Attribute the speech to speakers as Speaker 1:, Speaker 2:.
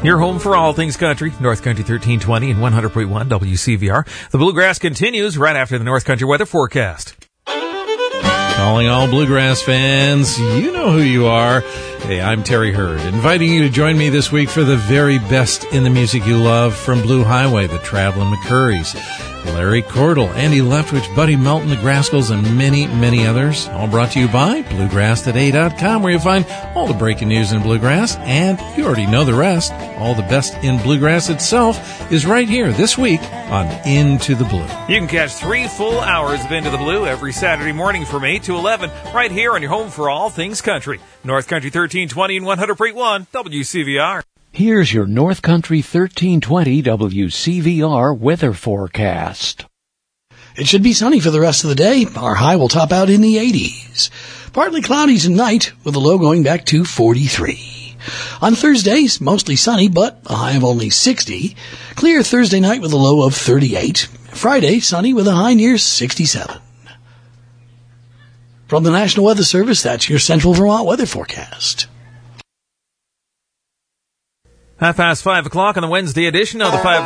Speaker 1: Your home for all things country, North Country 1320 and 100.1 WCVR. The Bluegrass continues right after the North Country weather forecast.
Speaker 2: Calling all Bluegrass fans, you know who you are. Hey, I'm Terry Hurd, inviting you to join me this week for the very best in the music you love from Blue Highway, the Travelin' McCurries, Larry Cordell, Andy Leftwich, Buddy Melton, the Grascals, and many, many others. All brought to you by BluegrassToday.com, where you find all the breaking news in Bluegrass, and you already know the rest. All the best in Bluegrass itself is right here this week on Into the Blue.
Speaker 1: You can catch 3 full hours of Into the Blue every Saturday morning from 8 to 11 right here on your home for all things country. North Country 1320 and 100.1 WCVR.
Speaker 3: Here's your North Country 1320 WCVR weather forecast.
Speaker 4: It should be sunny for the rest of the day. Our high will top out in the 80s. Partly cloudy tonight with a low going back to 43. On Thursdays, mostly sunny, but a high of only 60. Clear Thursday night with a low of 38. Friday, sunny with a high near 67. From the National Weather Service, that's your Central Vermont weather forecast.
Speaker 1: 5:30 on the Wednesday edition of the 5